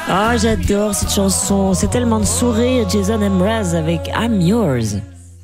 Ah, j'adore cette chanson. C'est tellement de sourire. Jason Mraz avec I'm Yours.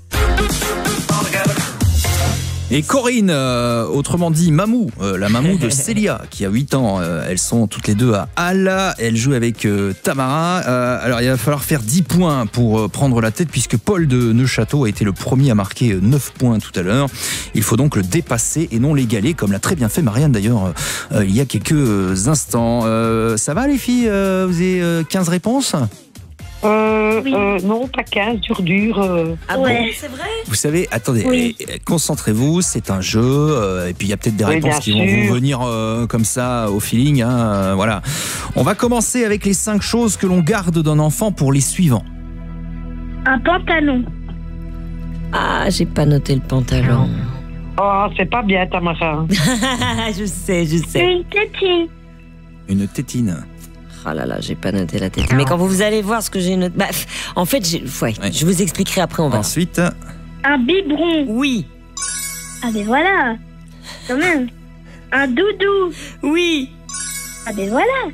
Et Corinne, autrement dit Mamou, la Mamou de Célia, qui a 8 ans. Elles sont toutes les deux à Halle. Elles jouent avec Tamara. Alors, il va falloir faire 10 points pour prendre la tête, puisque Paul de Neuchâteau a été le premier à marquer 9 points tout à l'heure. Il faut donc le dépasser et non l'égaler, comme l'a très bien fait Marianne d'ailleurs il y a quelques instants. Ça va les filles? Vous avez 15 réponses? Non, pas 15, dur. Ah Ouais. bon, c'est vrai? Vous savez, attendez, Oui. concentrez-vous, c'est un jeu, et puis il y a peut-être des Oui, réponses bien qui vont sûr. vous venir comme ça au feeling. Hein, voilà. On va commencer avec les 5 choses que l'on garde d'un enfant pour les suivants. Un pantalon. Ah, j'ai pas noté le pantalon. Oh, c'est pas bien, Tamara. je sais. Une tétine. Une tétine. Oh là là, j'ai pas noté la tête. Mais quand vous allez voir ce que j'ai noté... Bah, en fait, je vous expliquerai après, on va. Ensuite, Un biberon. Oui. Ah ben voilà. Quand même. Un doudou. Oui. Ah ben voilà.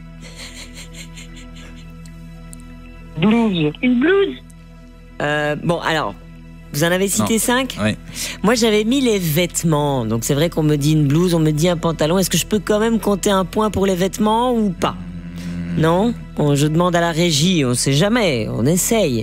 Blouse. Une blouse. Bon, alors, vous en avez cité 5 ouais. Moi, j'avais mis les vêtements. Donc, c'est vrai qu'on me dit une blouse, on me dit un pantalon. Est-ce que je peux quand même compter un point pour les vêtements ou pas? Non? Je demande à la régie, on sait jamais, on essaye.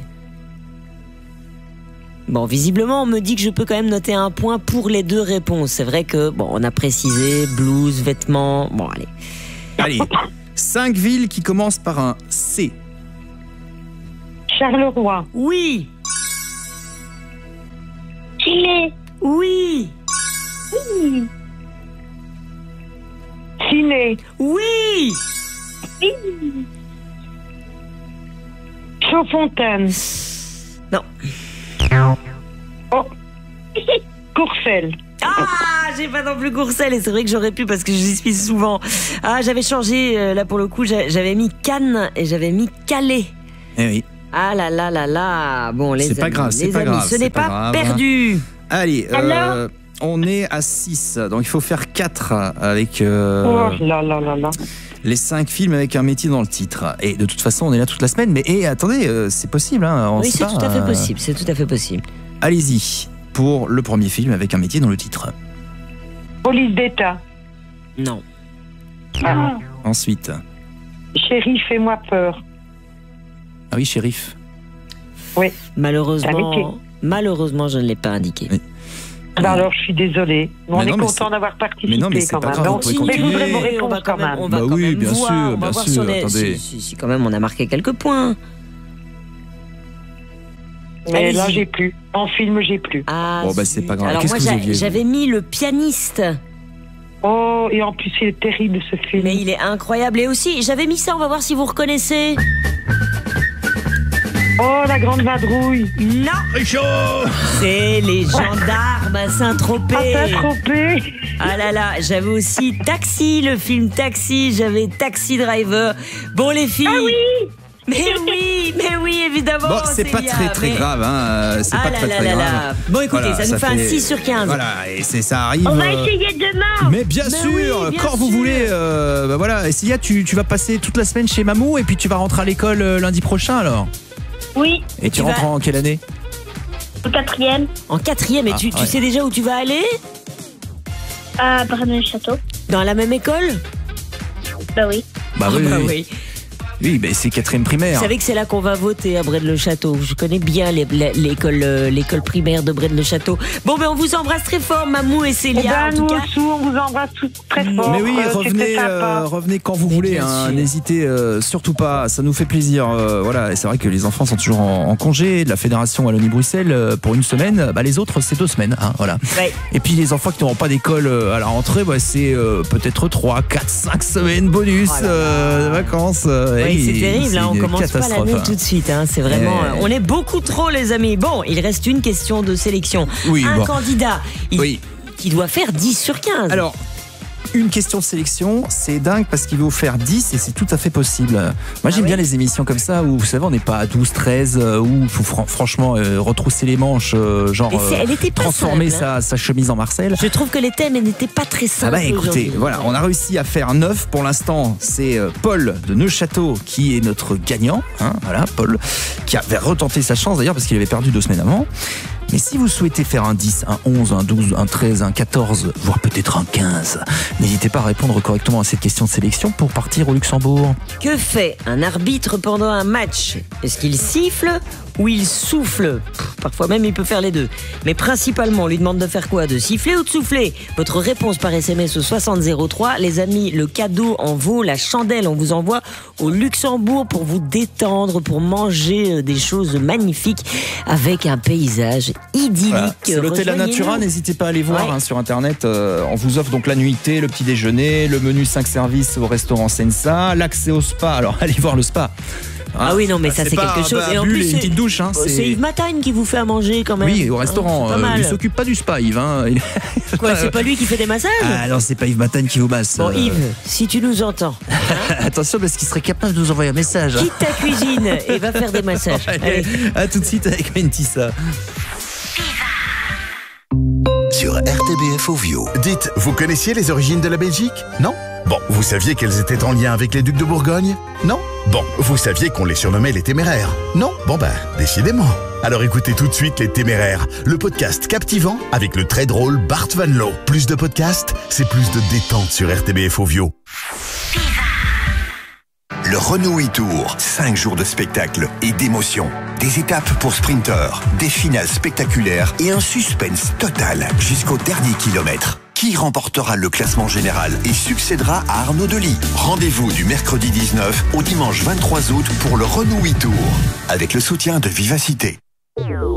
Bon, visiblement, on me dit que je peux quand même noter un point pour les 2 réponses. C'est vrai que, bon, on a précisé blouse, vêtements. Bon, allez. allez, 5 villes qui commencent par un C. Charleroi. Oui. Chile. Oui. Ciné. Oui. Chaudfontaine. Non. Oh. Courcelles. Ah, j'ai pas non plus Courcelles et c'est vrai que j'aurais pu parce que j'y suis souvent. Ah, j'avais changé, là pour le coup, j'avais mis Cannes et j'avais mis Calais. Eh oui. Ah là là là là. Bon, les amis, C'est pas grave, c'est les pas amis, grave, ce c'est n'est pas pas grave. perdu. Allez, Alors on est à 6, donc il faut faire 4 avec Oh là là là là. les 5 films avec un métier dans le titre. Et de toute façon, on est là toute la semaine, mais attendez, c'est possible. Hein, on Oui, sait c'est pas, tout à fait possible, c'est tout à fait possible. Allez-y, pour le premier film avec un métier dans le titre. Police d'État. Non. Ah. Ensuite, Chérie, fais-moi peur. ah oui, shérif. Oui. Malheureusement, je ne l'ai pas indiqué. Oui. Ben alors, je suis désolée. On Mais est non, mais content d'avoir participé mais non, mais c'est quand pas même. grave, Donc, vous pouvez mais je voudrais vos continuer. On va réponses quand quand même, même. on va Bah quand oui, même bien voir. sûr, On va bien voir sûr, si on est, attendez. si quand même on a marqué quelques points. Mais Allez-y. là, j'ai plus. En film, j'ai plus. Ah, Bon, bah, c'est pas grave. Alors Qu'est-ce moi, que vous aviez, vous j'avais mis le pianiste. Oh, et en plus, c'est terrible ce film. Mais il est incroyable. Et aussi, j'avais mis ça, on va voir si vous reconnaissez. Oh, la grande vadrouille. Non, c'est les gendarmes à Ah, Saint-Tropez. Saint-Tropez. Ah là là, j'avais aussi Taxi, le film Taxi, j'avais Taxi Driver. Bon les filles. Ah oui. Mais oui, évidemment. Bon, c'est pas Célia, très mais- grave, hein. C'est Ah pas là très là très là grave. là. Bon écoutez, Voilà, ça nous fait un 6 sur 15. Voilà, et ça arrive. On va essayer demain. Mais bien Mais sûr, oui, bien quand vous sûr. voulez. Bah voilà, et Célia, tu vas passer toute la semaine chez Mamou et puis tu vas rentrer à l'école lundi prochain alors. Oui. Et tu Tu rentres vas- en quelle année? Au 4e. En 4e, et Ah, tu ouais. sais déjà où tu vas aller? À Braine-le-Château. Dans la même école? Bah oui. Bah Ah oui, bah oui. oui. Oui, bah, c'est 4e Vous primaire. savez que c'est là qu'on va voter à Braine-le-Château. Je connais bien l'école primaire de Braine-le-Château. Bon, ben on vous embrasse très fort, Mamou et Eh Célia. ben, en tout nous cas. aussi, on vous embrasse tous très fort. Mais oui, C'était sympa. revenez quand vous voulez, bien hein, sûr. n'hésitez surtout pas, ça nous fait plaisir. Voilà, et c'est vrai que les enfants sont toujours en congé de la Fédération Wallonie-Bruxelles pour une semaine, bah, les autres c'est 2 semaines. Hein, voilà. Ouais. Et puis les enfants qui n'auront pas d'école à la rentrée, bah, c'est peut-être 3, 4, 5 semaines bonus Oh là là. de vacances. Oui, c'est Et terrible, c'est hein, on une commence pas catastrophe, l'année hein. tout de suite, hein, c'est vraiment... Eh. on est beaucoup trop les amis. Bon, il reste une question de sélection. Oui, un bon. candidat Oui. qui doit faire 10 sur 15. Alors, une question de sélection, c'est dingue parce qu'il veut vous faire 10 et c'est tout à fait possible. Moi j'aime bien les émissions comme ça où vous savez on n'est pas à 12, 13, où il faut franchement retrousser les manches, elle était pas transformer simple, sa chemise en Marcel. Je trouve que les thèmes n'étaient pas très simples. Ah bah écoutez, voilà, on a réussi à faire 9 pour l'instant. C'est Paul de Neuchâteau qui est notre gagnant. Voilà, Paul, qui avait retenté sa chance d'ailleurs parce qu'il avait perdu 2 semaines avant. Mais si vous souhaitez faire un 10, un 11, un 12, un 13, un 14, voire peut-être un 15, n'hésitez pas à répondre correctement à cette question de sélection pour partir au Luxembourg. Que fait un arbitre pendant un match? Est-ce qu'il siffle ou il souffle? Parfois même il peut faire les deux. Mais principalement on lui demande de faire quoi? De siffler ou de souffler? Votre réponse par SMS au 6003. Les amis, le cadeau en vaut la chandelle. On vous envoie au Luxembourg pour vous détendre, pour manger des choses magnifiques avec un paysage idyllique. Voilà. C'est l'hôtel La Natura, n'hésitez pas à aller voir sur internet. On vous offre donc la nuitée, le petit déjeuner, le menu 5 services au restaurant Sensa, l'accès au spa. Alors allez voir le spa. Ah oui, non, mais ça c'est quelque chose. Et en plus, une petite douche. C'est Yves Matagne qui vous fait à manger quand même. Oui, au restaurant. Il s'occupe pas du spa, Yves. Quoi, c'est pas lui qui fait des massages? Ah non, c'est pas Yves Matagne qui vous masse. Bon, Yves, si tu nous entends. Attention, parce qu'il serait capable de nous envoyer un message. Quitte ta cuisine et va faire des massages. Allez. À tout de suite avec Mentissa. Sur RTBF Ovio. Dites, vous connaissiez les origines de la Belgique? Non? Bon, vous saviez qu'elles étaient en lien avec les ducs de Bourgogne? Non? Bon, vous saviez qu'on les surnommait les Téméraires? Non? Bon ben, décidément. Alors écoutez tout de suite Les Téméraires, le podcast captivant avec le très drôle Bart Van Loo. Plus de podcasts, c'est plus de détente sur RTBF Ovio. Le Renault e-Tour, 5 jours de spectacle et d'émotion. Des étapes pour sprinteurs, des finales spectaculaires et un suspense total jusqu'au dernier kilomètre. Qui remportera le classement général et succédera à Arnaud Delis? Rendez-vous du mercredi 19 au dimanche 23 août pour le Renault e-Tour, avec le soutien de Vivacité.